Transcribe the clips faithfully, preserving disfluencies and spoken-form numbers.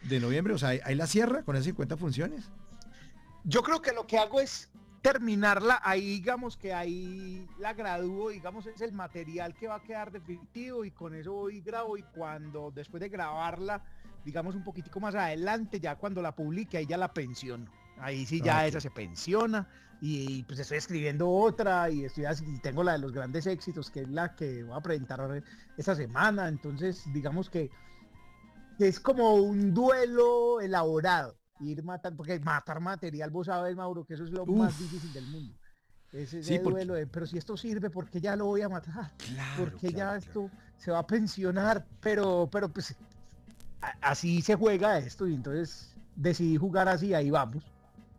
de noviembre, o sea, ahí, ahí la cierra con esas cincuenta funciones. Yo creo que lo que hago es terminarla, ahí digamos que ahí la gradúo, digamos es el material que va a quedar definitivo y con eso voy y grabo y cuando después de grabarla, digamos un poquitico más adelante, ya cuando la publique, ahí ya la pensiono. Ahí sí ya okay. Esa se pensiona y, y pues estoy escribiendo otra y estoy y tengo la de los grandes éxitos que es la que voy a presentar esta semana, entonces digamos que, que es como un duelo elaborado, ir matando, porque matar material, vos sabes, Mauro, que eso es lo Uf. más difícil del mundo. Ese, ese sí, porque... duelo de, pero si esto sirve, ¿por qué ya lo voy a matar? Claro, porque claro, ya claro. esto se va a pensionar, pero, pero pues a, así se juega esto y entonces decidí jugar así, ahí vamos.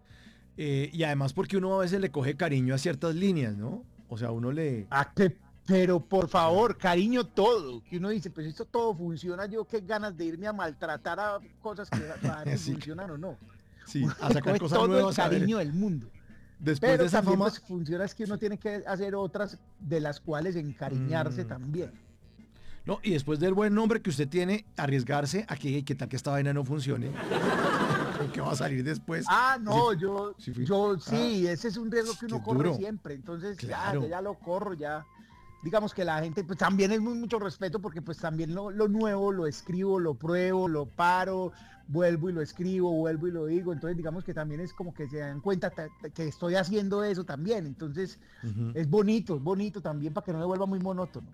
Eh, y además porque uno a veces le coge cariño a ciertas líneas, ¿no? O sea, uno le... Ah, que, pero por favor, cariño todo. Que uno dice, pues esto todo funciona, yo qué ganas de irme a maltratar a cosas que a ver si sí, funcionan o no. Sí, a sacar cosas todo nuevas. el cariño del mundo. Después pero de esa también fama... pues, funciona es que uno tiene que hacer otras de las cuales encariñarse mm. también. No, y después del buen nombre que usted tiene, arriesgarse a que, que tal que esta vaina no funcione. ¿Qué va a salir después? Ah, no, sí, yo, sí, yo sí, ah, ese es un riesgo que uno corre duro. siempre, entonces claro. ya, ya lo corro, ya. Digamos que la gente, pues también es muy mucho respeto porque pues también lo, lo nuevo lo escribo, lo pruebo, lo paro, vuelvo y lo escribo, vuelvo y lo digo, entonces digamos que también es como que se dan cuenta que estoy haciendo eso también, entonces uh-huh. es bonito, es bonito también para que no me vuelva muy monótono.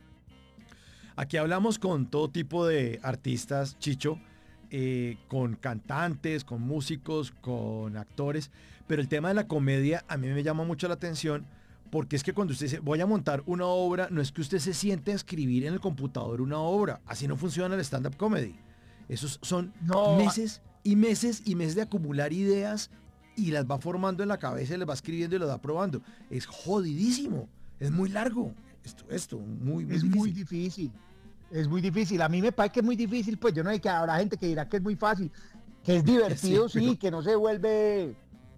Aquí hablamos con todo tipo de artistas, Chicho, eh, con cantantes, con músicos, con actores, pero el tema de la comedia a mí me llama mucho la atención porque es que cuando usted dice voy a montar una obra, no es que usted se siente a escribir en el computador una obra, así no funciona el stand-up comedy. Esos son no. meses y meses y meses de acumular ideas y las va formando en la cabeza y las va escribiendo y las va probando. Es jodidísimo, es muy largo. Esto, esto, muy, muy es difícil. muy difícil, es muy difícil, a mí me parece que es muy difícil, pues yo no sé que habrá gente que dirá que es muy fácil, que es divertido, sí, sí pero... que no se vuelve,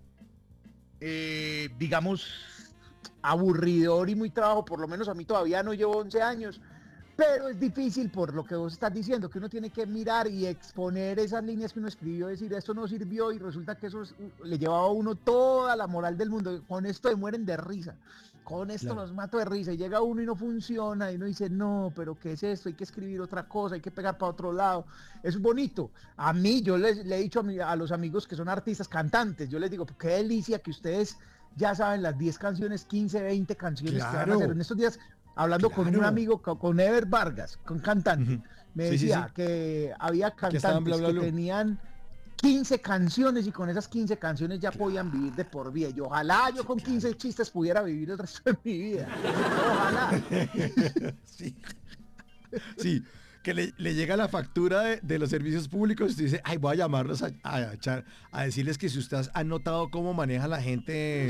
eh, digamos, aburridor y muy trabajo, por lo menos a mí todavía no llevo once años, pero es difícil por lo que vos estás diciendo, que uno tiene que mirar y exponer esas líneas que uno escribió, decir esto no sirvió y resulta que eso es, le llevaba a uno toda la moral del mundo, con esto se mueren de risa, con esto claro. los mato de risa y llega uno y no funciona y uno dice no, pero ¿qué es esto? Hay que escribir otra cosa, hay que pegar para otro lado, es bonito. A mí, yo les, le he dicho a, mi, a los amigos que son artistas, cantantes, yo les digo, qué delicia que ustedes ya saben las diez canciones, quince, veinte canciones claro. que van a hacer en estos días. Hablando claro. con un amigo, con Ever Vargas, con cantante, uh-huh. me sí, decía sí, sí. que había cantantes que, bla, bla, bla. que tenían quince canciones y con esas quince canciones ya claro. podían vivir de por vida. Y ojalá yo sí, con quince claro. chistes pudiera vivir el resto de mi vida. Ojalá. sí. sí. Que le, le llega la factura de, de los servicios públicos y usted dice, ay, voy a llamarlos a, a, a, a decirles que si usted ha notado cómo maneja la gente...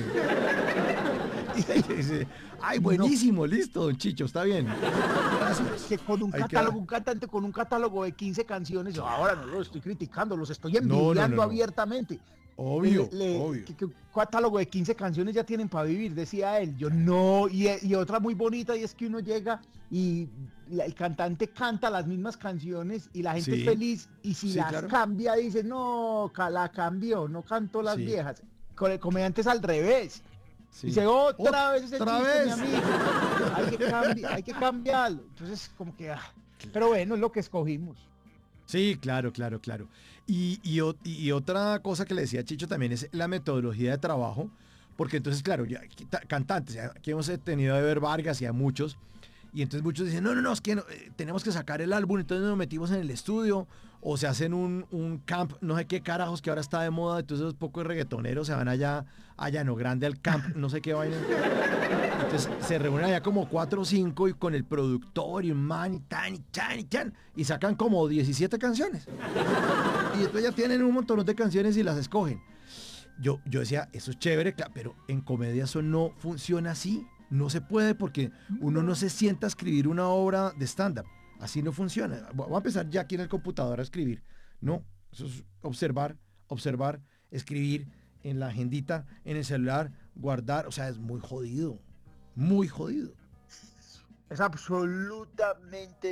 y dice, ay, buenísimo, no. listo, don Chicho, está bien. Gracias. Que con un Hay catálogo, que... un cantante con un catálogo de quince canciones, ahora no lo estoy criticando, los estoy envidiando no, no, no, no. abiertamente. Obvio, le, le, obvio. Que, que un catálogo de quince canciones ya tienen para vivir, decía él. Yo no, y, y otra muy bonita, y es que uno llega y la, el cantante canta las mismas canciones y la gente sí. es feliz, y si sí, las claro. cambia, dice, no, la cambió, no cantó las sí. viejas. Con el comediante es al revés. Sí. Dice, otra, otra vez ese chiste, vez. mi amigo. Hay que, cambi- hay que cambiarlo. Entonces, como que, ah. pero bueno, es lo que escogimos. Sí, claro, claro, claro. Y, y, y otra cosa que le decía Chicho también es la metodología de trabajo, porque entonces, claro, ya cantantes, aquí hemos tenido a Ever Vargas y a muchos, y entonces muchos dicen, no, no, no, es que no, eh, tenemos que sacar el álbum, entonces nos metimos en el estudio, o se hacen un, un camp, no sé qué carajos, que ahora está de moda, entonces los pocos reggaetoneros se van allá a Llano Grande al camp, no sé qué vaina. Entonces se reúnen allá como cuatro o cinco y con el productor y un man y tan y tan y tan, y sacan como diecisiete canciones. Y después ya tienen un montón de canciones y las escogen. Yo, yo decía, eso es chévere, claro, pero en comedia eso no funciona así. No se puede porque uno no se sienta a escribir una obra de stand-up. Así no funciona. Voy a empezar ya aquí en el computador a escribir. No, eso es observar, observar, escribir en la agendita, en el celular, guardar. O sea, es muy jodido. Muy jodido. Es absolutamente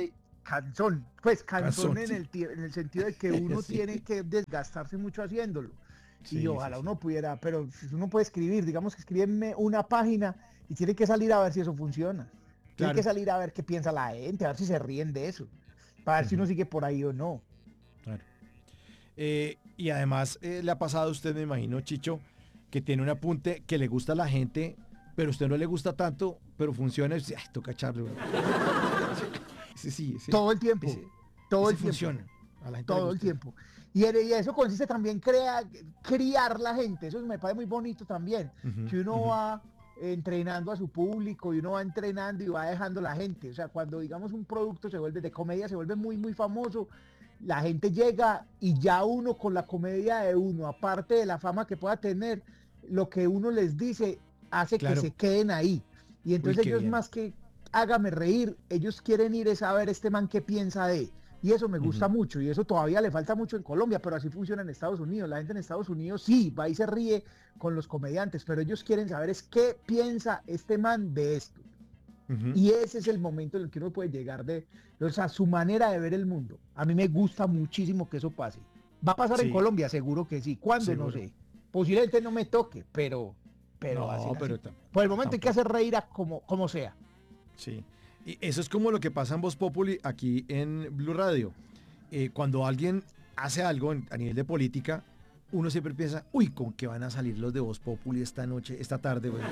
cansón, pues cansón, Cansón, en, sí. el, tie- en el sentido de que uno Sí. tiene que desgastarse mucho haciéndolo. Sí, Y sí, ojalá sí. uno pudiera, pero si uno puede escribir, digamos que escribe una página y tiene que salir a ver si eso funciona. Tiene que Claro. salir a ver qué piensa la gente, a ver si se ríen de eso, para ver si uno Ujú, sigue por ahí o no. claro. Eh, y además eh, le ha pasado a usted, me imagino, Chicho, que tiene un apunte que le gusta a la gente, pero a usted no le gusta tanto, pero funciona. Y dice, ay, toca echarle. Güey". Sí, sí, ese, Todo el tiempo, ese, todo ese el tiempo. funciona. A la gente le Todo el gusta eso. tiempo. Y, en- y eso consiste también crea, criar la gente. Eso me parece muy bonito también. Ujú, Que uno ujú. va entrenando a su público y uno va entrenando y va dejando la gente. O sea, cuando digamos un producto se vuelve de comedia, se vuelve muy, muy famoso, la gente llega y ya uno con la comedia de uno, aparte de la fama que pueda tener, lo que uno les dice hace que Claro. se queden ahí. Y Uy, entonces qué ellos bien. más que hágame reír, ellos quieren ir es a ver este man qué piensa de. Y eso me gusta Ujú. mucho y eso todavía le falta mucho en Colombia, pero así funciona en Estados Unidos. La gente en Estados Unidos sí va y se ríe con los comediantes, pero ellos quieren saber es qué piensa este man de esto. Ujú. Y ese es el momento en el que uno puede llegar de, o sea, su manera de ver el mundo. A mí me gusta muchísimo que eso pase. ¿Va a pasar en Sí, Colombia? Seguro que sí. ¿Cuándo? No seguro. sé. Posiblemente no me toque, pero, pero va a No, ser pero así. tam- Por el momento hay que tampoco. hacer reír a como, como sea. Sí. Y eso es como lo que pasa en Voz Populi aquí en Blue Radio. Eh, cuando alguien hace algo en- a nivel de política, uno siempre piensa, uy, ¿con qué van a salir los de Voz Populi esta noche, esta tarde, güey?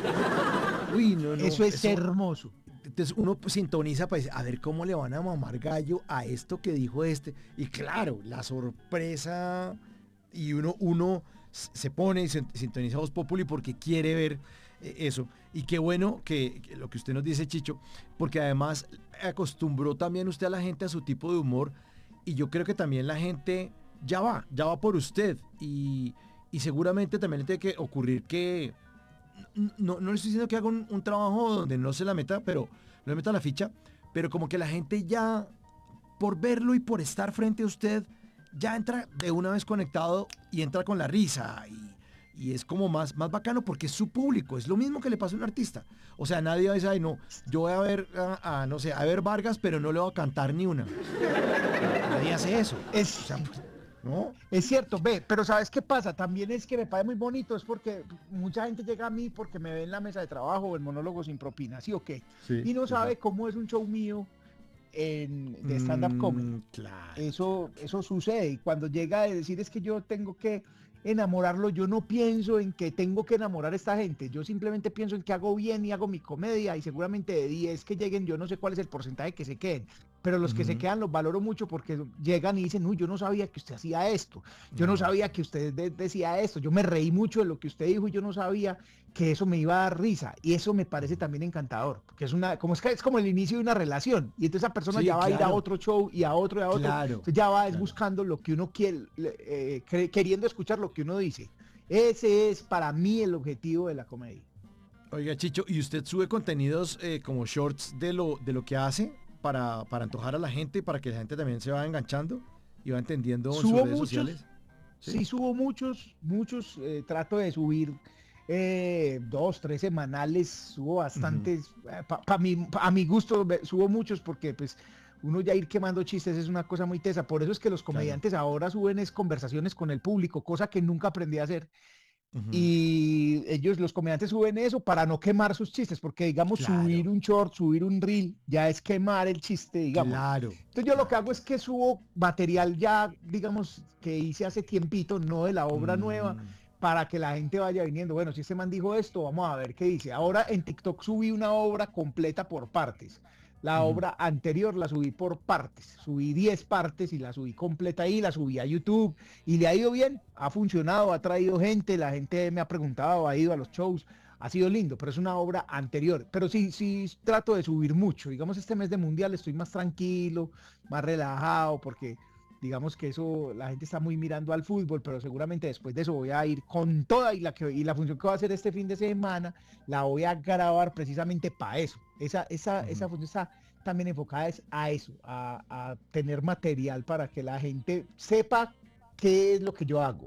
Uy, no, no, Eso es eso. hermoso. Entonces uno pues, sintoniza para decir, a ver cómo le van a mamar gallo a esto que dijo este. Y claro, la sorpresa. Y uno, uno s- se pone y se- sintoniza Voz Populi porque quiere ver eh, eso. Y qué bueno que, que lo que usted nos dice, Chicho, porque además acostumbró también usted a la gente a su tipo de humor. Y yo creo que también la gente ya va, ya va por usted. Y, y seguramente también le tiene que ocurrir que no, no le estoy diciendo que haga un, un trabajo donde no se la meta, pero no le meta la ficha, pero como que la gente ya, por verlo y por estar frente a usted, ya entra de una vez conectado y entra con la risa. Y, y es como más, más bacano porque es su público. Es lo mismo que le pasa a un artista. O sea, nadie va a decir, ay, no, yo voy a ver, a, a, no sé, a ver Vargas, pero no le voy a cantar ni una. Nadie hace eso. O Es, sea, pues, ¿no? Es cierto, ve, pero ¿sabes qué pasa? También es que me parece muy bonito, es porque mucha gente llega a mí porque me ve en la mesa de trabajo o el monólogo sin propina, ¿sí o qué? Sí, Y no sabe exacto. cómo es un show mío en, de stand-up comedy. Mm, claro, claro, Eso, claro. eso sucede. Y cuando llega a decir es que yo tengo que enamorarlo, yo no pienso en que tengo que enamorar a esta gente. Yo simplemente pienso en que hago bien y hago mi comedia y seguramente de diez que lleguen, yo no sé cuál es el porcentaje que se queden. Pero los que se Ujú. quedan los valoro mucho porque llegan y dicen, uy, yo no sabía que usted hacía esto, yo no No, sabía claro. que usted de decía esto, yo me reí mucho de lo que usted dijo y yo no sabía que eso me iba a dar risa. Y eso me parece Ujú. también encantador, porque es una, como es que es como el inicio de una relación. Y entonces esa persona Sí, ya va a ir a claro, otro show y a otro y a otro. claro, Entonces ya va es claro. buscando lo que uno quiere, eh, queriendo escuchar lo que uno dice. Ese es para mí el objetivo de la comedia. Oiga, Chicho, ¿y usted sube contenidos eh, como shorts de lo, de lo que hace para, para antojar a la gente y para que la gente también se vaya enganchando y va entendiendo en sus Subo redes muchos, sociales? ¿Sí? sí subo muchos, muchos, eh, trato de subir eh, dos, tres semanales, subo Ujú. bastantes, eh, pa, pa mi, pa, a mi gusto subo muchos porque pues uno ya ir quemando chistes es una cosa muy tesa, por eso es que los Claro. comediantes ahora suben es conversaciones con el público, cosa que nunca aprendí a hacer. Ujú. Y ellos, los comediantes, suben eso para no quemar sus chistes, porque digamos, subir Claro, un short, subir un reel, ya es quemar el chiste, digamos. claro, Entonces yo lo que claro, hago es claro. que subo material ya, digamos, que hice hace tiempito, no de la obra nueva, Mm, para que la gente vaya viniendo. Bueno, si este man dijo esto, vamos a ver qué dice. Ahora en TikTok subí una obra completa por partes. La ujú. obra anterior la subí por partes, subí diez partes y la subí completa ahí, la subí a YouTube y le ha ido bien, ha funcionado, ha traído gente, la gente me ha preguntado, ha ido a los shows, ha sido lindo, pero es una obra anterior. Pero sí, sí trato de subir mucho. Digamos, este mes de mundial estoy más tranquilo, más relajado, porque digamos que eso, la gente está muy mirando al fútbol, pero seguramente después de eso voy a ir con toda y la, que, y la función que voy a hacer este fin de semana, la voy a grabar precisamente para eso. Esa, esa, Ujú. esa función está también enfocada es a eso, a, a tener material para que la gente sepa qué es lo que yo hago.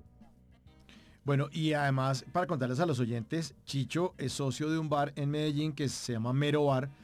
Bueno, y además, para contarles a los oyentes, Chicho es socio de un bar en Medellín que se llama Mero Bar,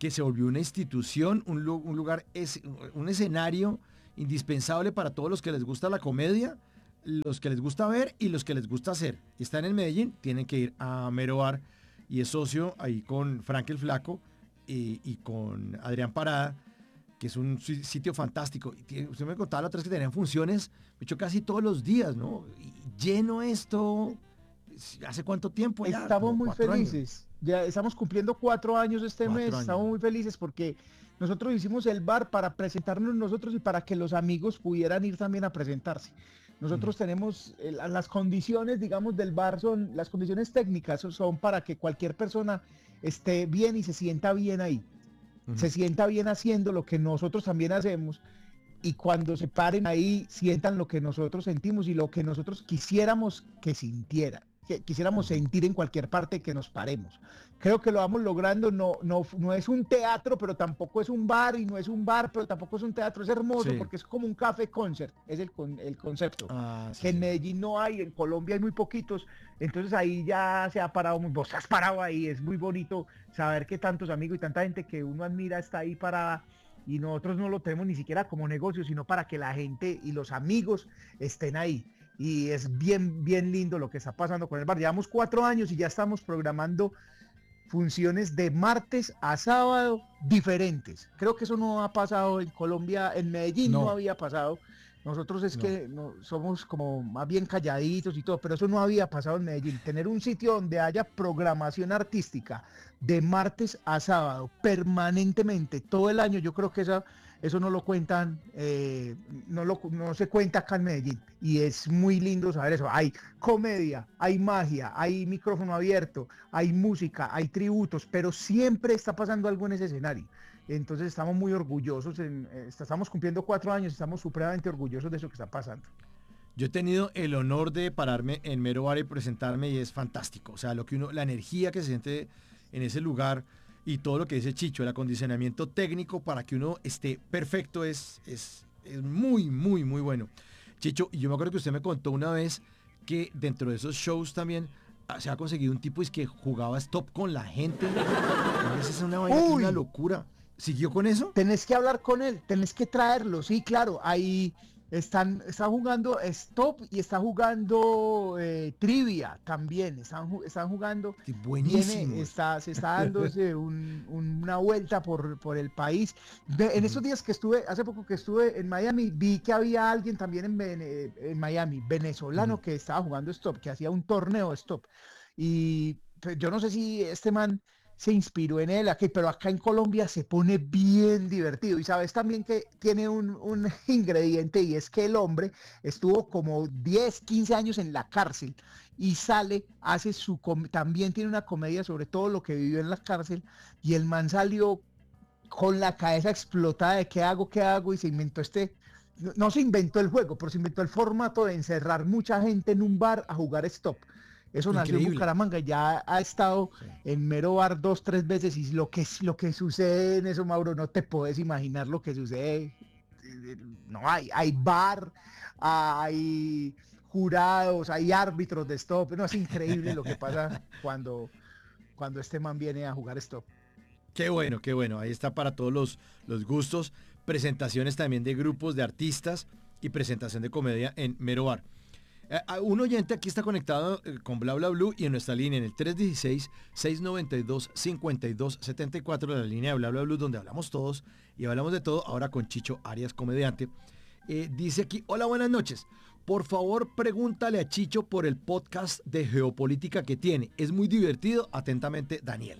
que se volvió una institución, un, lu- un lugar, es, un escenario indispensable para todos los que les gusta la comedia, los que les gusta ver y los que les gusta hacer. Están en Medellín, tienen que ir a Mero Bar y es socio ahí con Frank el Flaco y, y con Adrián Parada, que es un si- sitio fantástico. Y tiene- usted me contaba la otra vez que tenían funciones, de hecho casi todos los días, ¿no? Y lleno esto, ¿hace cuánto tiempo ya? Estamos Como muy cuatro años. felices. Ya estamos cumpliendo cuatro años este Cuatro mes. años. Estamos muy felices porque nosotros hicimos el bar para presentarnos nosotros y para que los amigos pudieran ir también a presentarse. Nosotros tenemos eh, la- las condiciones, digamos, del bar son, las condiciones técnicas son- son para que cualquier persona esté bien y se sienta bien ahí. Ujú. Se sienta bien haciendo lo que nosotros también hacemos y cuando se paren ahí sientan lo que nosotros sentimos y lo que nosotros quisiéramos que sintieran, que quisiéramos sentir en cualquier parte que nos paremos. Creo que lo vamos logrando, no, no, no es un teatro, pero tampoco es un bar y no es un bar, pero tampoco es un teatro, es hermoso Sí. porque es como un café concert, es el, con, el concepto. Ah, sí, Que en sí. Medellín no hay, en Colombia hay muy poquitos, entonces ahí ya se ha parado, muy, vos has parado ahí, es muy bonito saber que tantos amigos y tanta gente que uno admira está ahí parada y nosotros no lo tenemos ni siquiera como negocio, sino para que la gente y los amigos estén ahí. Y es bien, bien lindo lo que está pasando con el bar. Llevamos cuatro años y ya estamos programando funciones de martes a sábado diferentes. Creo que eso no ha pasado en Colombia, en Medellín no, No, había pasado. Nosotros es no. que no, somos como más bien calladitos y todo, pero eso no había pasado en Medellín. Tener un sitio donde haya programación artística de martes a sábado permanentemente todo el año, yo creo que esa, eso no lo cuentan, eh, no, lo, no se cuenta acá en Medellín y es muy lindo saber eso. Hay comedia, hay magia, hay micrófono abierto, hay música, hay tributos, pero siempre está pasando algo en ese escenario. Entonces estamos muy orgullosos, en, eh, estamos cumpliendo cuatro años, estamos supremamente orgullosos de eso que está pasando. Yo he tenido el honor de pararme en Mero Bar y presentarme y es fantástico. O sea, lo que uno, la energía que se siente en ese lugar y todo lo que dice Chicho, el acondicionamiento técnico para que uno esté perfecto es, es, es muy, muy, muy bueno. Chicho, y yo me acuerdo que usted me contó una vez que dentro de esos shows también ah, se ha conseguido un tipo es que jugaba stop con la gente. Esa es una vaina que es una Uy, locura. ¿Siguió con eso? tenés que hablar con él, tenés que traerlo, sí, claro, ahí están, está jugando Stop y está jugando eh, Trivia también, están, ju- están jugando, Sí, viene, buenísimos. está, se está dándose un- un- una vuelta por, por el país. Ve- en esos días que estuve, hace poco que estuve en Miami, vi que había alguien también en, Vene- en Miami, venezolano, Ujú. que estaba jugando Stop, que hacía un torneo de Stop. Y pues, yo no sé si este man se inspiró en él aquí, pero acá en Colombia se pone bien divertido. Y sabes también que tiene un, un ingrediente y es que el hombre estuvo como diez, quince años en la cárcel y sale, hace su, com- también tiene una comedia sobre todo lo que vivió en la cárcel y el man salió con la cabeza explotada de qué hago, qué hago y se inventó este, no, no se inventó el juego, pero se inventó el formato de encerrar mucha gente en un bar a jugar stop. Eso nació en Increíble. Bucaramanga, ya ha estado Sí. en Mero Bar dos, tres veces y lo que, es- lo que sucede en eso, Mauro, no te puedes imaginar lo que sucede. No hay, hay bar, hay jurados, hay árbitros de stop. No, es increíble lo que pasa cuando, cuando este man viene a jugar stop. Qué bueno, qué bueno. Ahí está para todos los, los gustos. Presentaciones también de grupos de artistas y presentación de comedia en Mero Bar. Eh, a- un oyente aquí está conectado eh, con Bla Bla Blue y en nuestra línea en el tres uno seis, seis nueve dos, cinco dos siete cuatro, la línea de Bla Bla Blue donde hablamos todos y hablamos de todo, ahora con Chicho Arias, comediante. Eh, dice aquí, hola, buenas noches. Por favor, pregúntale a Chicho por el podcast de geopolítica que tiene. Es muy divertido. Atentamente, Daniel.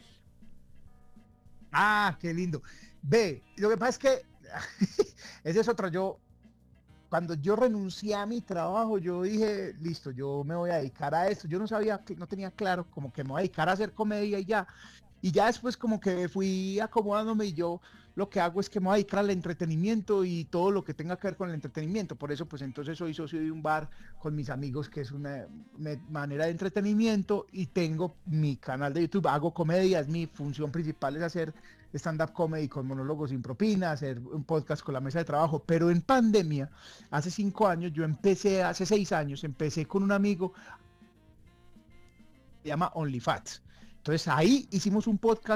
Ah, qué lindo. Ve, lo que pasa es que esa es otra. Yo, cuando yo renuncié a mi trabajo, yo dije, listo, yo me voy a dedicar a esto. Yo no sabía, que no tenía claro como que me voy a dedicar a hacer comedia y ya. Y ya después como que fui acomodándome y yo lo que hago es que me voy a dedicar al entretenimiento y todo lo que tenga que ver con el entretenimiento. Por eso pues entonces soy socio de un bar con mis amigos que es una me- manera de entretenimiento y tengo mi canal de YouTube, hago comedia, es mi función principal es hacer stand-up comedy con monólogos sin propina, hacer un podcast con la mesa de trabajo. Pero en pandemia, hace cinco años, yo empecé, hace seis años, empecé con un amigo se llama OnlyFats. Entonces ahí hicimos un podcast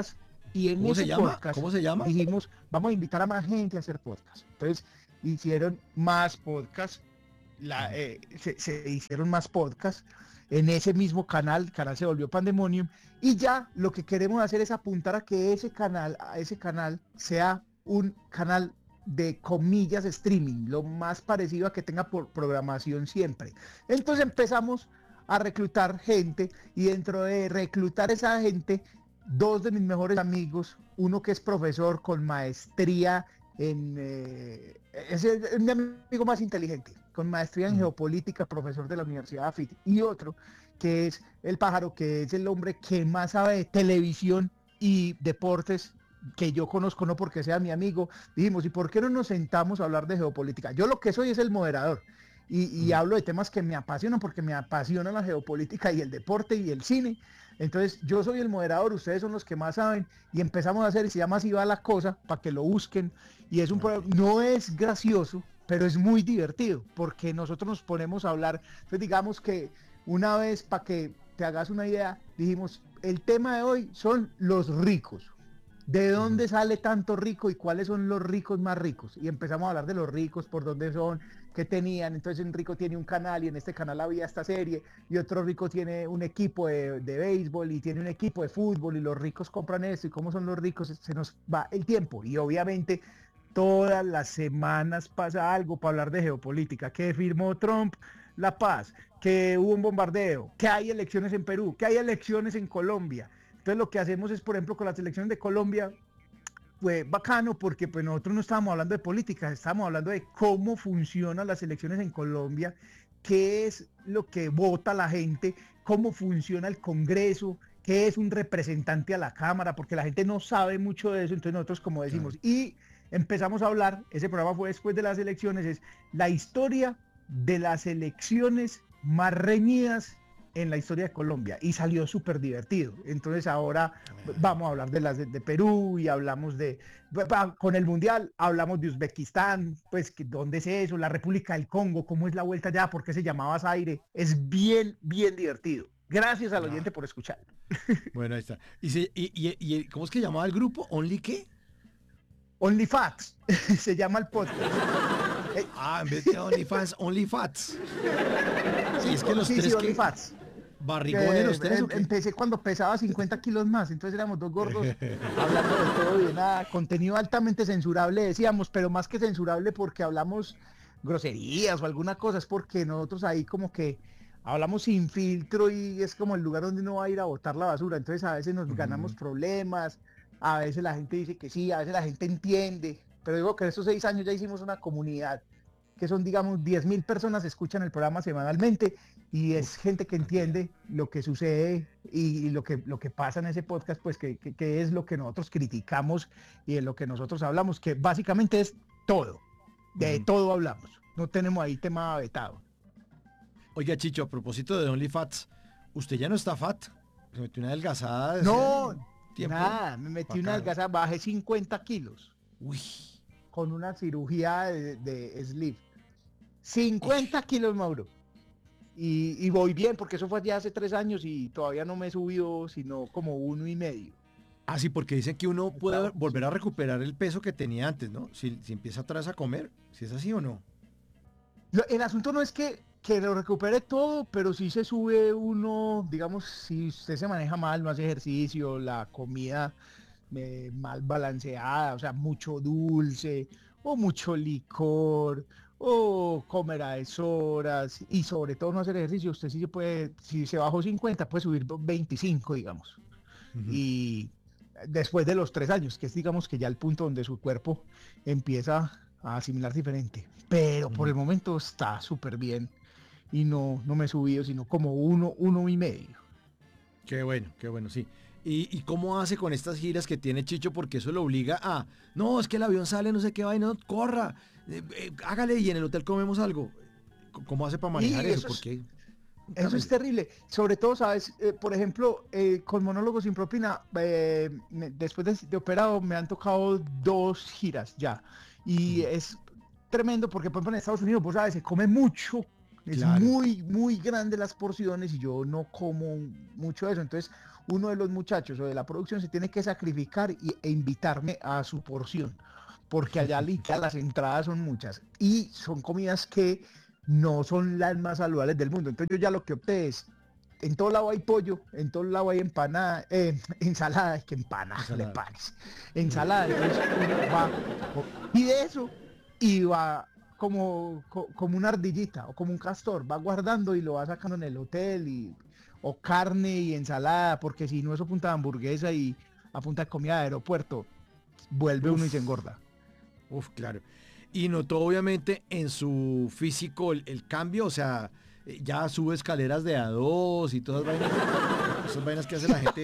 Y en ¿Cómo se ese llama? podcast ¿Cómo se llama? dijimos, vamos a invitar a más gente a hacer podcast. Entonces hicieron más podcasts, la, eh, se, se hicieron más podcasts en ese mismo canal, el canal se volvió Pandemonium, y ya lo que queremos hacer es apuntar a que ese canal, a ese canal sea un canal de comillas streaming, lo más parecido a que tenga por programación siempre. Entonces empezamos a reclutar gente, y dentro de reclutar esa gente, dos de mis mejores amigos, uno que es profesor con maestría en, eh, es el- es mi amigo más inteligente, con maestría en Mm. geopolítica, profesor de la Universidad de AFIT, y otro que es el pájaro, que es el hombre que más sabe de televisión y deportes que yo conozco, no porque sea mi amigo. Dijimos, ¿y por qué no nos sentamos a hablar de geopolítica? Yo lo que soy es el moderador, y, y Mm. hablo de temas que me apasionan, porque me apasiona la geopolítica y el deporte y el cine. Entonces yo soy el moderador, ustedes son los que más saben, y empezamos a hacer, y se llama Así va la cosa, para que lo busquen. Y es un Ok. programa, no es gracioso, pero es muy divertido, porque nosotros nos ponemos a hablar. Entonces digamos que una vez, para que te hagas una idea, dijimos, el tema de hoy son los ricos. ¿De dónde Ujú. sale tanto rico y cuáles son los ricos más ricos? Y empezamos a hablar de los ricos, por dónde son, qué tenían. Entonces un rico tiene un canal, y en este canal había esta serie, y otro rico tiene un equipo de, de béisbol y tiene un equipo de fútbol, y los ricos compran esto. ¿Y cómo son los ricos? Se nos va el tiempo, y obviamente todas las semanas pasa algo para hablar de geopolítica, que firmó Trump la paz, que hubo un bombardeo, que hay elecciones en Perú, que hay elecciones en Colombia. Entonces lo que hacemos es, por ejemplo, con las elecciones de Colombia, fue bacano, porque pues nosotros no estábamos hablando de política, estábamos hablando de cómo funcionan las elecciones en Colombia, qué es lo que vota la gente, cómo funciona el Congreso, qué es un representante a la Cámara, porque la gente no sabe mucho de eso. Entonces nosotros, como Claro. decimos, y empezamos a hablar, ese programa fue después de las elecciones, es la historia de las elecciones más reñidas en la historia de Colombia, y salió súper divertido. Entonces ahora vamos a hablar de las de, de Perú, y hablamos de, con el Mundial, hablamos de Uzbekistán, pues que, dónde es eso, la República del Congo, cómo es la vuelta allá, por qué se llamaba Zaire. Es bien, bien divertido. Gracias al Ah, oyente por escuchar. bueno, ahí está. ¿Y, se- y, y- y- cómo es que llamaba el grupo? ¿Only qué? Only Facts se llama el podcast. Eh, Ah, en vez de OnlyFans, OnlyFats. Y sí, es que los sí, sí, tres Only que... Facts. ¿Barrigones Eh, los tres o em- qué? empecé cuando pesaba cincuenta kilos más, entonces éramos dos gordos hablando de todo y de nada, contenido altamente censurable decíamos, pero más que censurable porque hablamos groserías o alguna cosa, es porque nosotros ahí como que hablamos sin filtro, y es como el lugar donde uno va a ir a botar la basura. Entonces a veces nos ganamos Ujú. problemas, a veces la gente dice que sí, a veces la gente entiende, pero digo que en estos seis años ya hicimos una comunidad que son, digamos, diez mil personas escuchan el programa semanalmente, y es Uf, gente que cantidad. entiende lo que sucede, y, y lo, que, lo que pasa en ese podcast, pues que, que, que es lo que nosotros criticamos y de lo que nosotros hablamos, que básicamente es todo, de Ujú. todo hablamos, no tenemos ahí tema vetado. Oiga, Chicho, a propósito de OnlyFats, usted ya no está fat. Se metió una adelgazada hace No, tiempo. nada, me metí una Bacano. adelgazada, bajé cincuenta kilos Uy. con una cirugía de, de sleeve. Ish. cincuenta kilos, Mauro. Y, y voy bien, porque eso fue ya hace tres años y todavía no me he subido sino como uno y medio. Ah, sí, porque dicen que uno puede Estaba- volver a recuperar el peso que tenía antes, ¿no? Si, si empieza otra vez a comer, si es así o no. Lo- el asunto no es que, que lo recupere todo, pero sí se sube uno, digamos, si usted se maneja mal, no hace ejercicio, la comida eh, mal balanceada, o sea, mucho dulce o mucho licor o comer a deshoras, y sobre todo no hacer ejercicio, usted sí se puede, si se bajó cincuenta, puede subir veinticinco, digamos. Ujú. Y después de los tres años, que es, digamos, que ya el punto donde su cuerpo empieza a asimilar diferente. Pero por Ujú. el momento está súper bien, y no, no me he subido sino como uno, uno y medio. Qué bueno, qué bueno, sí. ¿Y, y cómo hace con estas giras que tiene Chicho? Porque eso lo obliga a, no, es que el avión sale, no sé qué vaina, no, corra, eh, eh, hágale y en el hotel comemos algo. C- ¿Cómo hace para manejar Y eso? eso es, Porque, eso es cuéntamelo. terrible. Sobre todo, ¿sabes? Eh, por ejemplo, eh, con Monólogos sin Propina, eh, me- después de, de operado, me han tocado dos giras ya. Y Ujú. es tremendo porque, por ejemplo, en Estados Unidos, vos sabes, se come mucho Es Claro. muy, muy grande las porciones y yo no como mucho de eso. Entonces, uno de los muchachos o de la producción se tiene que sacrificar y, e invitarme a su porción, porque allá literal las entradas son muchas y son comidas que no son las más saludables del mundo. Entonces, yo ya lo que opté es, en todo lado hay pollo, en todo lado hay empanada, eh, ensalada, es que empanada, le Ensalada. pares. Ensalada, entonces uno va, y de eso, y va como, co- como una ardillita o como un castor, va guardando y lo va sacando en el hotel, y, o carne y ensalada, porque si no eso apunta a hamburguesa y apunta a comida de aeropuerto, vuelve uno y Uf, se engorda. uf, claro. Y notó obviamente en su físico el, el cambio, o sea, eh, ya sube escaleras de a dos y todas esas vainas, esas vainas que hace la gente.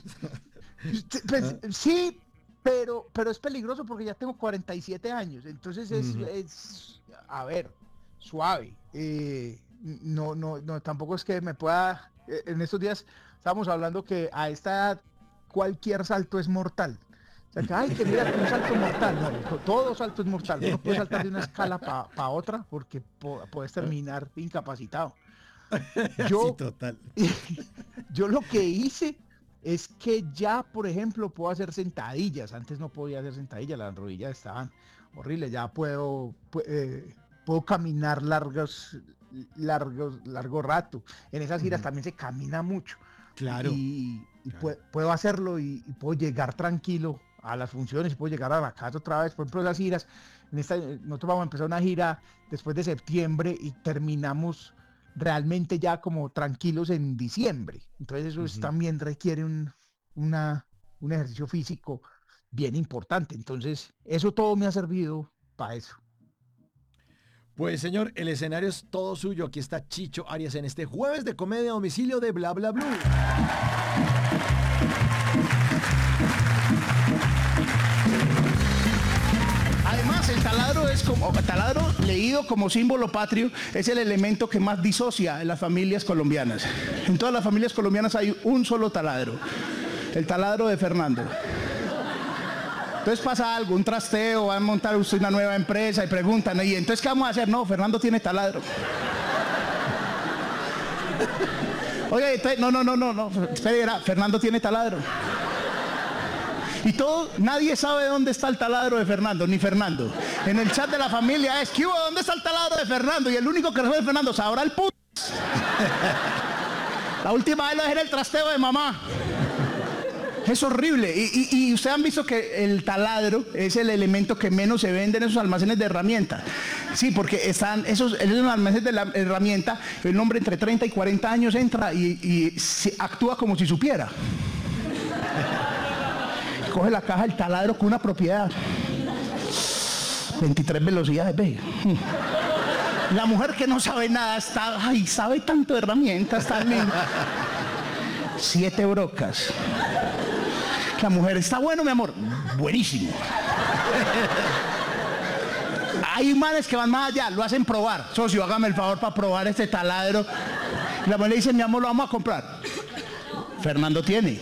Pues, ¿Ah? sí, pero, pero es peligroso porque ya tengo cuarenta y siete años, entonces es, Ujú. es a ver, suave. eh, no, no, no, tampoco es que me pueda, eh, en estos días estábamos hablando que a esta edad cualquier salto es mortal. O sea, que, ay, que mira, que un salto mortal. No, to- todo salto es mortal. Vos no puedes saltar de una escala para otra porque po- puedes terminar incapacitado. Sí, Yo total. yo lo que hice es que ya, por ejemplo, puedo hacer sentadillas. Antes no podía hacer sentadillas, las rodillas estaban horribles. Ya puedo, pu- eh, puedo caminar largos, largos, largo rato. En esas giras Ujú. también se camina mucho. Claro, Y, y claro. pue- puedo hacerlo y, y puedo llegar tranquilo a las funciones y puedo llegar a la casa otra vez. Por ejemplo, esas giras, en esta, nosotros vamos a empezar una gira después de septiembre y terminamos realmente ya como tranquilos en diciembre. Entonces eso es, Ujú. también requiere un, una, un ejercicio físico bien importante. Entonces eso todo me ha servido para eso. Pues señor, el escenario es todo suyo. Aquí está Chicho Arias en este jueves de comedia a domicilio de Bla Bla Blue. Además, el taladro es como taladro leído como símbolo patrio, es el elemento que más disocia en las familias colombianas. En todas las familias colombianas hay un solo taladro, el taladro de Fernando. Entonces pasa algo, un trasteo, van a montar usted una nueva empresa y preguntan, ¿y entonces qué vamos a hacer? No, Fernando tiene taladro. Oye, entonces, no, no, no, no, no, espera, Fernando tiene taladro. Y todo, nadie sabe dónde está el taladro de Fernando, ni Fernando. En el chat de la familia es, ¿qué hubo? ¿Dónde está el taladro de Fernando? Y el único que resuelve es Fernando, ¿sabrá el puto? La última vez lo dejé en el trasteo de mamá. Es horrible. Y, y, y ustedes han visto que el taladro es el elemento que menos se vende en esos almacenes de herramientas. Sí, porque están esos, esos almacenes de la herramienta, el hombre entre treinta y cuarenta años entra y, y se actúa como si supiera. Coge la caja del taladro con una propiedad. veintitrés velocidades, ve. La mujer que no sabe nada está, ay, sabe tanto de herramientas, tan linda. Siete brocas. La mujer, está bueno, mi amor. Buenísimo. Hay manes que van más allá, lo hacen probar. Socio, hágame el favor para probar este taladro. Y la mujer le dice, mi amor, lo vamos a comprar. Fernando tiene.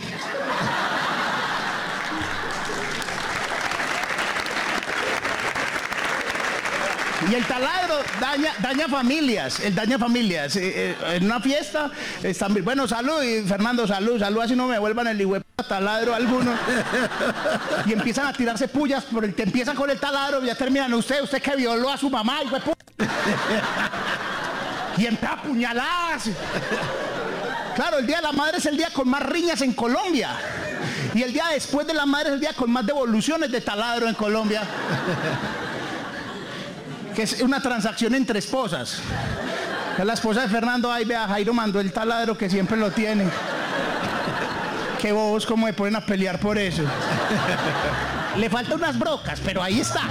Y el taladro daña, daña familias, el daña familias. Eh, eh, en una fiesta, están, bueno, salud, y Fernando, salud, salud, así no me vuelvan el hijo de puta taladro alguno. Y empiezan a tirarse pullas, por el que empiezan con el taladro, ya terminan, usted, usted que violó a su mamá, hijo de puta. Y empieza a puñaladas. Claro, el Día de la Madre es el día con más riñas en Colombia. Y el día después de la Madre es el día con más devoluciones de taladro en Colombia. Que es una transacción entre esposas. La esposa de Fernando, ay, vea, Jairo mandó el taladro que siempre lo tiene. Qué bobos como me ponen a pelear por eso. Le faltan unas brocas, pero ahí está.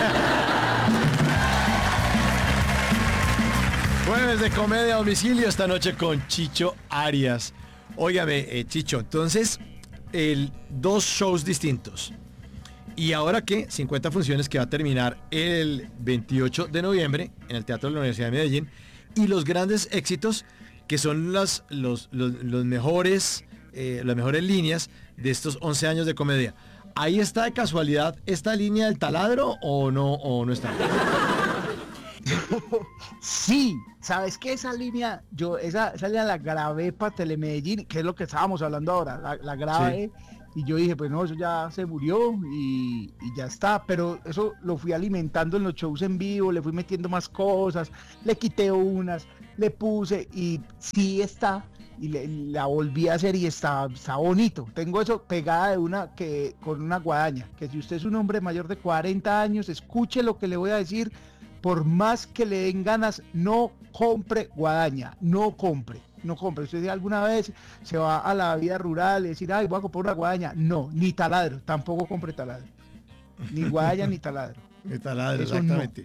Jueves de comedia a domicilio esta noche con Chicho Arias. Óigame, eh, Chicho, entonces, el, dos shows distintos. Y ahora que cincuenta funciones que va a terminar el veintiocho de noviembre en el Teatro de la Universidad de Medellín. Y los grandes éxitos que son las, los, los, los mejores, eh, las mejores líneas de estos once años de comedia. ¿Ahí está de casualidad esta línea del taladro o no, o no está? Sí, ¿sabes qué? Esa línea, yo esa, esa línea la grabé para Telemedellín, que es lo que estábamos hablando ahora, la, la grabé y yo dije, pues no, eso ya se murió y, y ya está, pero eso lo fui alimentando en los shows en vivo, le fui metiendo más cosas, le quité unas, le puse y sí está, y le- la volví a hacer y está, está bonito. Tengo eso pegada de una que con una guadaña, que si usted es un hombre mayor de cuarenta años, escuche lo que le voy a decir, por más que le den ganas, no compre guadaña, no compre, no compre. Usted alguna vez se va a la vida rural y decir, ay, voy a comprar una guadaña, no, ni taladro, tampoco compre taladro, ni guadaña ni taladro. El taladro, Eso no. exactamente.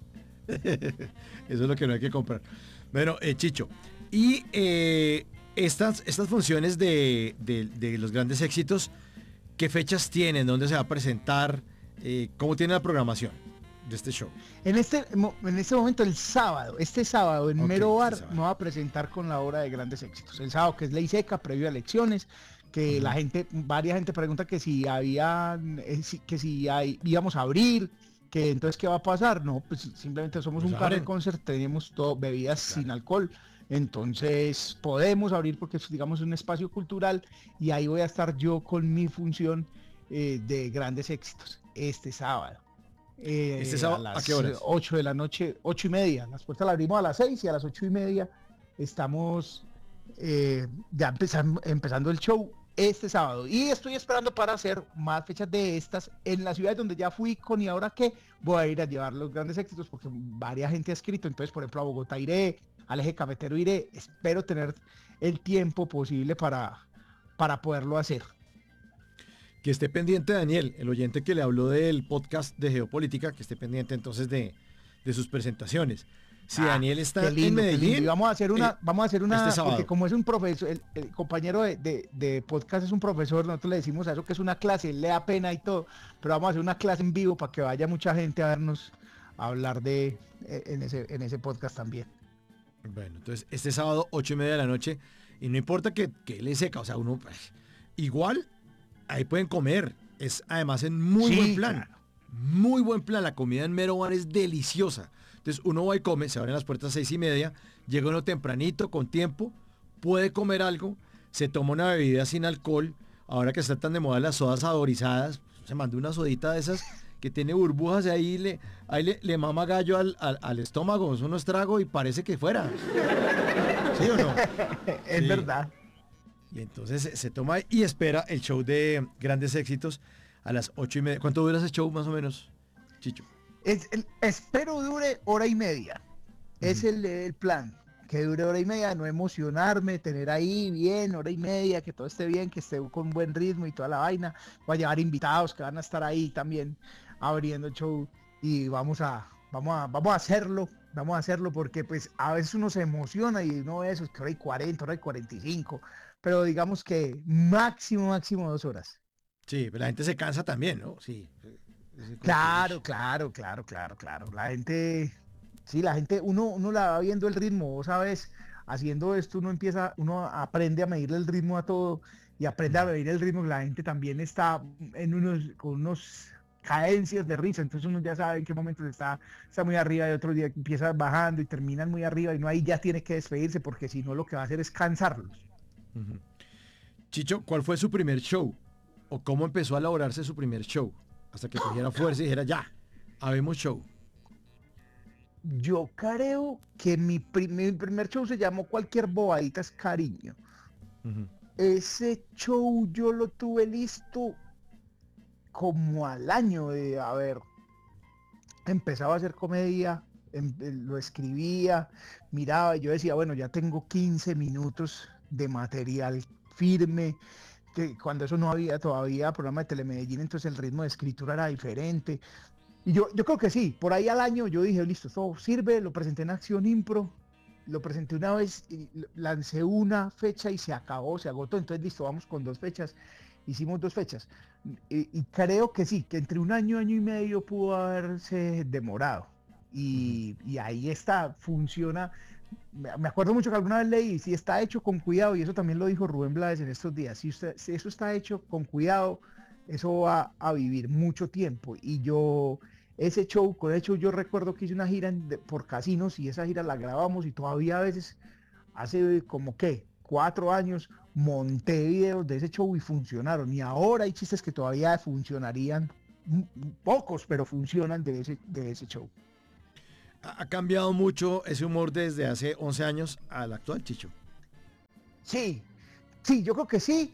Eso es lo que no hay que comprar. Bueno, eh, Chicho, y eh, estas, estas funciones de, de- de los grandes éxitos, ¿qué fechas tienen? ¿Dónde se va a presentar? Eh, ¿Cómo tiene la programación de este show? En este, mo- en este momento, el sábado, este sábado en Ok, Mero este Bar, sábado. me voy a presentar con la obra de grandes éxitos. El sábado, que es ley seca, previo a elecciones, que Ujú. la gente, varias gente pregunta que si había, eh, si- que si hay- íbamos a abrir, que entonces qué va a pasar. No, pues simplemente somos Pues un carré abren. concert, tenemos todo, bebidas Sí, claro. sin alcohol. Entonces podemos abrir porque es, digamos, un espacio cultural y ahí voy a estar yo con mi función eh, de grandes éxitos este sábado. ¿Este Eh, a sábado a qué las horas? ocho de la noche, ocho y media. Las puertas las abrimos a las seis y a las ocho y media estamos eh, ya empezando, empezando el show este sábado. Y estoy esperando para hacer más fechas de estas en las ciudades donde ya fui con y ahora que voy a ir a llevar los grandes éxitos porque varias gente ha escrito. Entonces, por ejemplo, a Bogotá iré, al eje cafetero iré. Espero tener el tiempo posible para, para poderlo hacer. Que esté pendiente Daniel, el oyente que le habló del podcast de geopolítica, que esté pendiente entonces de, de sus presentaciones. Si Ah, Daniel qué está en lindo, qué lindo. Y Medellín, vamos a hacer una, eh, vamos a hacer una, este porque sábado. como es un profesor, el, el compañero de, de- de podcast es un profesor, nosotros le decimos a eso que es una clase, él le da pena y todo, pero vamos a hacer una clase en vivo para que vaya mucha gente a vernos a hablar de eh, en ese, en ese podcast también. Bueno, entonces este sábado, ocho y media de la noche, y no importa que, que le seca, o sea, uno, pues, igual, ahí pueden comer, es además en muy Sí, buen plan, claro. muy buen plan, la comida en Mero Bar es deliciosa, entonces uno va y come, se abren las puertas a seis y media, llega uno tempranito, con tiempo, puede comer algo, se toma una bebida sin alcohol, ahora que están tan de moda las sodas saborizadas, se manda una sodita de esas que tiene burbujas y ahí le, ahí le, le mama gallo al, al- al estómago, es un estrago y parece que fuera. ¿Sí o no? Es Sí. verdad. Y entonces se, se toma y espera el show de grandes éxitos a las ocho y media. ¿Cuánto dura ese show más o menos, Chicho? Es, el- espero dure hora y media. Es Ujú. el, el plan. Que dure hora y media, no emocionarme, tener ahí bien, hora y media, que todo esté bien, que esté con buen ritmo y toda la vaina. Voy a llevar invitados que van a estar ahí también abriendo el show y vamos a, vamos a, vamos a hacerlo, vamos a hacerlo porque pues a veces uno se emociona y uno ve eso, es que hora y cuarenta, hora y cuarenta y cinco, pero digamos que máximo, máximo dos horas. Sí, pero la gente se cansa también, ¿no? Sí. Es como que, Claro, uy. claro, claro, claro, claro. La gente, sí, la gente, uno, uno la va viendo el ritmo, vos sabes, haciendo esto uno empieza, uno aprende a medirle el ritmo a todo y aprende a Ujú. medir el ritmo. La gente también está en unos, con unos cadencias de risa, entonces uno ya sabe en qué momentos está, está muy arriba y otro día empieza bajando y terminan muy arriba y no ahí ya tiene que despedirse porque si no lo que va a hacer es cansarlos. Ujú. Chicho, ¿cuál fue su primer show? ¿O cómo empezó a elaborarse su primer show? Hasta que cogiera fuerza y dijera, ya, habemos show. Yo creo que mi, prim- mi primer show se llamó Cualquier bobadita es cariño. Ujú. Ese show yo lo tuve listo como al año de haber empezado a hacer comedia, em- eh, lo escribía, miraba y yo decía, bueno, ya tengo quince minutos de material firme, que cuando eso no había todavía programa de Telemedellín, entonces el ritmo de escritura era diferente. Y yo, yo creo que sí, por ahí al año yo dije, listo, esto sirve, lo presenté en Acción Impro, lo presenté una vez, y l- lancé una fecha y se acabó, se agotó, entonces listo, vamos con dos fechas, hicimos dos fechas. Y, y creo que sí, que entre un año, año y medio pudo haberse demorado. Ujú. Y, y ahí está, funciona. Me me acuerdo mucho que alguna vez leí, si está hecho con cuidado, y eso también lo dijo Rubén Blades en estos días, si, usted, si eso está hecho con cuidado, eso va a vivir mucho tiempo. Y yo ese show, con ese show yo recuerdo que hice una gira en- de- por casinos y esa gira la grabamos y todavía a veces, hace como que cuatro años, monté videos de ese show y funcionaron. Y ahora hay chistes que todavía funcionarían, m- m- pocos, pero funcionan de ese, de ese show. ¿Ha ha cambiado mucho ese humor desde hace once años al actual, Chicho? Sí, sí, yo creo que sí.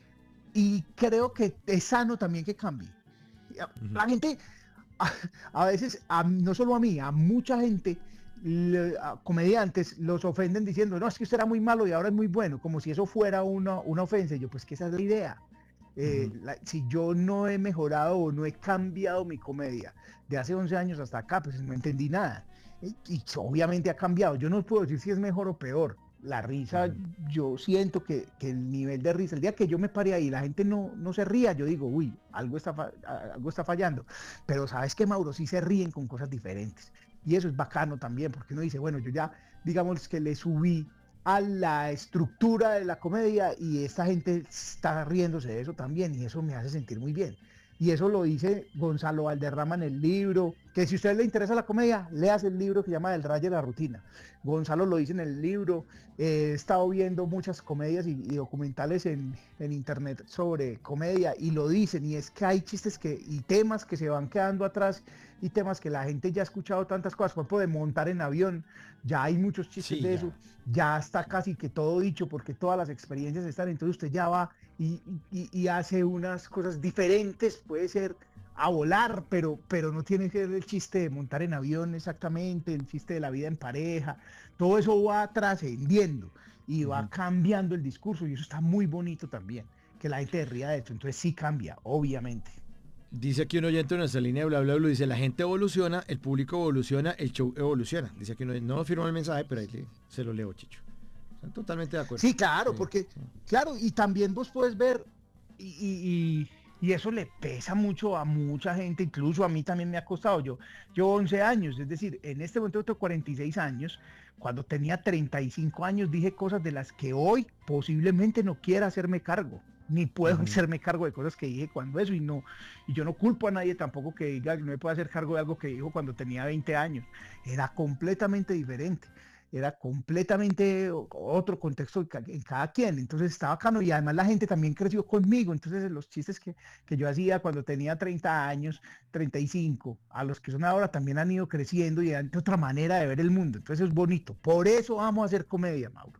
Y creo que es sano también que cambie. Ujú. La gente, a, a veces, a- no solo a mí, a mucha gente, le- a comediantes, los ofenden diciendo, no, es que usted era muy malo y ahora es muy bueno, como si eso fuera una, una ofensa. Y yo, pues que esa es la idea. Eh, Ujú. la- si yo no he mejorado o no he cambiado mi comedia de hace once años hasta acá, pues no entendí nada. Y, y obviamente ha cambiado. Yo no puedo decir si es mejor o peor. La risa, Ujú. yo siento que, que el nivel de risa, el día que yo me pare ahí, la gente no, no se ría, yo digo, uy, algo está, fa- a- algo está fallando. Pero sabes que, Mauro, sí se ríen con cosas diferentes. Y eso es bacano también, porque uno dice, bueno, yo ya, digamos que le subí a la estructura de la comedia y esta gente está riéndose de eso también y eso me hace sentir muy bien. Y eso lo dice Gonzalo Valderrama en el libro, que si a usted le interesa la comedia, leas el libro que se llama El Rayo de la Rutina. Gonzalo lo dice en el libro, eh, he estado viendo muchas comedias y, y documentales en, en internet sobre comedia y lo dicen, y es que hay chistes que, y temas que se van quedando atrás y temas que la gente ya ha escuchado tantas cosas, por ejemplo, de montar en avión, ya hay muchos chistes Sí, de ya. eso, ya está casi que todo dicho porque todas las experiencias están, entonces usted ya va y, y- y hace unas cosas diferentes, puede ser a volar, pero, pero no tiene que ver el chiste de montar en avión exactamente, el chiste de la vida en pareja, todo eso va trascendiendo y va Ujú. cambiando el discurso y eso está muy bonito también, que la gente ría de eso, entonces sí cambia, obviamente. Dice aquí un oyente en nuestra línea de bla bla bla, dice, la gente evoluciona, el público evoluciona, el show evoluciona. Dice aquí, no, no firmó el mensaje, pero ahí le- se lo leo, Chicho. Estoy totalmente de acuerdo. Sí, claro, Sí, porque, sí. claro, y también vos puedes ver, y, y- y- y eso le pesa mucho a mucha gente, incluso a mí también me ha costado. Yo, yo once años, es decir, en este momento tengo cuarenta y seis años, cuando tenía treinta y cinco años dije cosas de las que hoy posiblemente no quiera hacerme cargo, ni puedo Ujú. hacerme cargo de cosas que dije cuando eso, y no, y yo no culpo a nadie tampoco que diga que no me puedo hacer cargo de algo que dijo cuando tenía veinte años. Era completamente diferente. Era completamente o- otro contexto en ca- en cada quien, entonces estaba bacano y además la gente también creció conmigo, entonces los chistes que, que yo hacía cuando tenía treinta años, treinta y cinco, a los que son ahora también han ido creciendo y han de otra manera de ver el mundo, entonces es bonito, por eso vamos a hacer comedia, Mauro.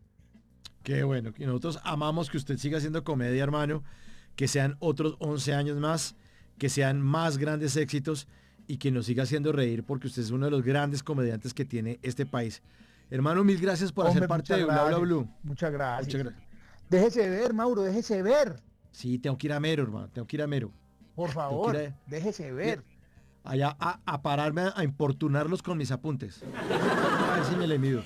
Qué bueno. Y nosotros amamos que usted siga haciendo comedia, hermano, que sean otros once años más, que sean más grandes éxitos y que nos siga haciendo reír porque usted es uno de los grandes comediantes que tiene este país. Hermano, mil gracias por hacer Hombre, parte muchas de Bla Bla gracias, Blue. muchas gracias. Muchas gracias. Déjese ver, Mauro, déjese ver, Sí, tengo que ir a Mero, hermano. Tengo que ir a Mero. por Tengo que favor, ir a- déjese ver. allá a, a pararme a, a importunarlos con mis apuntes. A ver si me le mido.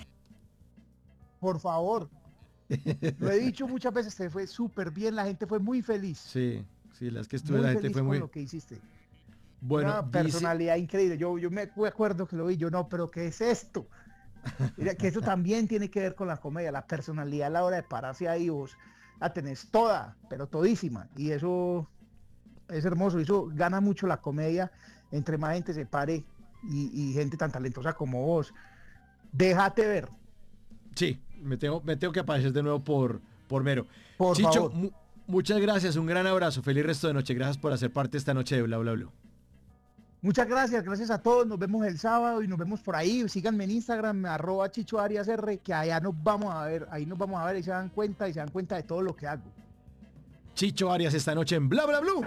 Por favor. Lo he dicho muchas veces, te fue súper bien, la gente fue muy feliz. Sí, sí, las que estuve, Muy la gente feliz fue con muy... lo que hiciste. Bueno, Una dice- personalidad increíble. Yo, yo me acuerdo que lo vi, yo no, pero ¿qué es esto? Mira, que eso también tiene que ver con la comedia, la personalidad a la hora de pararse ahí, vos la tenés toda, pero todísima. Y eso es hermoso, eso gana mucho la comedia, entre más gente se pare y, y gente tan talentosa como vos. Déjate ver, Sí, me tengo, me tengo que aparecer de nuevo por, por Mero. por Chicho, favor. mu- muchas gracias, un gran abrazo, feliz resto de noche, gracias por hacer parte esta noche de Bla Bla Bla. Muchas gracias, gracias a todos. Nos vemos el sábado y nos vemos por ahí. Síganme en Instagram, arroba Chicho Arias R, que allá nos vamos a ver, ahí nos vamos a ver y se dan cuenta y se dan cuenta de todo lo que hago. Chicho Arias esta noche en Bla Bla Blue.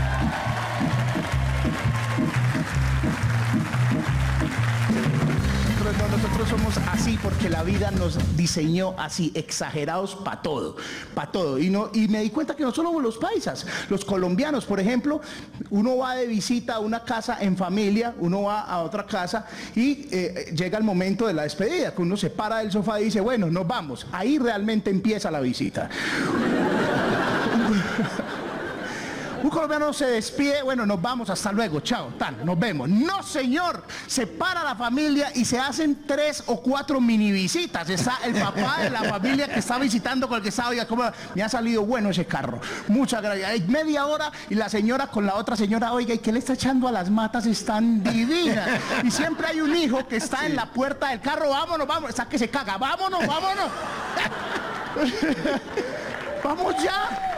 Nosotros, no, nosotros somos así porque la vida nos diseñó así, exagerados para todo, para todo. Y, no, y me di cuenta que no solo los paisas, los colombianos, por ejemplo, uno va de visita a una casa en familia, uno va a otra casa y eh, llega el momento de la despedida, que uno se para del sofá y dice, bueno, nos vamos. Ahí realmente empieza la visita. Un colombiano se despide, bueno, nos vamos, hasta luego, chao, tal, nos vemos. No, señor, se para la familia y se hacen tres o cuatro mini visitas. Está el papá de la familia que está visitando con el que estaba, oiga, ¿cómo me ha salido bueno ese carro? Muchas gracias. Hay media hora y la señora con la otra señora, oiga, ¿y qué le está echando a las matas? Están divinas. Y siempre hay un hijo que está sí. en la puerta del carro, vámonos, vámonos, está que se caga, vámonos, vámonos. Vamos ya.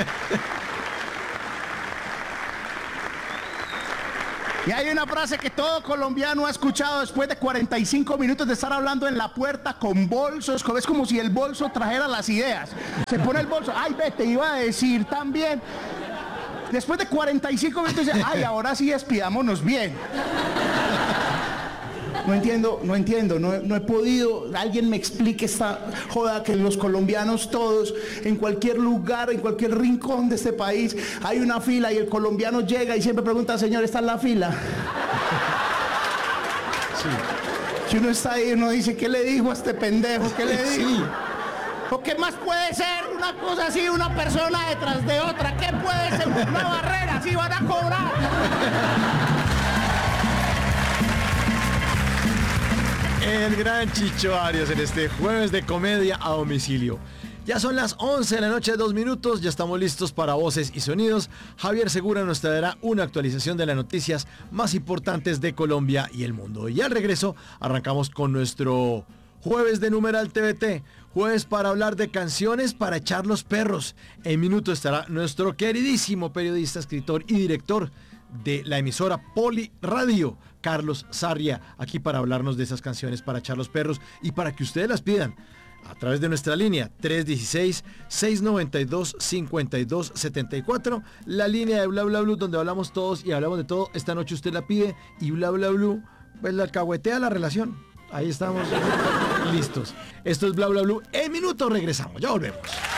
Y hay una frase que todo colombiano ha escuchado después de cuarenta y cinco minutos de estar hablando en la puerta con bolsos. Es como si el bolso trajera las ideas. Se pone el bolso, ay, ve, te iba a decir también. Después de cuarenta y cinco minutos dice, ay, ahora sí despidámonos bien. No entiendo, no entiendo, no, no he podido, alguien me explique esta joda que los colombianos todos, en cualquier lugar, en cualquier rincón de este país, hay una fila y el colombiano llega y siempre pregunta, señor, ¿está en la fila? Sí. Si uno está ahí, uno dice, ¿qué le dijo a este pendejo? ¿Qué le dijo? Sí. ¿O qué más puede ser una cosa así, una persona detrás de otra? ¿Qué puede ser una barrera? ¿Sí van a cobrar? El gran Chicho Arias en este jueves de comedia a domicilio. Ya son las once de la noche, dos minutos, ya estamos listos para voces y sonidos. Javier Segura nos traerá una actualización de las noticias más importantes de Colombia y el mundo. Y al regreso arrancamos con nuestro jueves de Numeral T V T, jueves para hablar de canciones para echar los perros. En minuto estará nuestro queridísimo periodista, escritor y director de la emisora Poli Radio, Carlos Sarria, aquí para hablarnos de esas canciones para echar los perros y para que ustedes las pidan a través de nuestra línea tres uno seis, seis nueve dos, cinco dos siete cuatro, la línea de Bla Bla Blue donde hablamos todos y hablamos de todo. Esta noche usted la pide y Bla Bla Blue pues la alcahuetea la relación. Ahí estamos listos. Esto es Bla Bla Blue. En minutos regresamos, ya volvemos.